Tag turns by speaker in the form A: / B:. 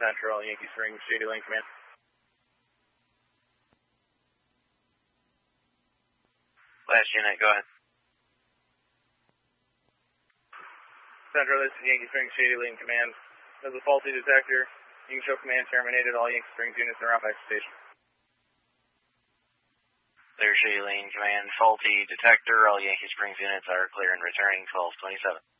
A: Central, Yankee Springs, Shady Lane Command.
B: Last unit, go ahead.
A: Central, this is Yankee Springs, Shady Lane Command. There's a faulty detector. You can show command terminated. All Yankee Springs units are off station.
B: Clear Shady Lane Command, faulty detector. All Yankee Springs units are clear and returning 1227.